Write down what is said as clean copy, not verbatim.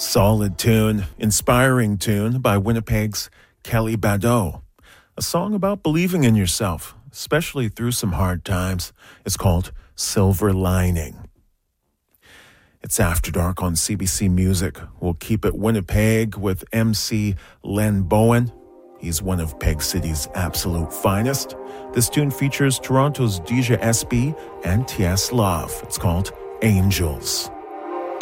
Solid tune, inspiring tune by Winnipeg's Kelly Badeau. A song about believing in yourself, especially through some hard times. It's called Silver Lining. It's After Dark on CBC Music. We'll keep it Winnipeg with MC Len Bowen. He's one of Peg City's absolute finest. This tune features Toronto's Deja SB and T.S. Love. It's called Angels.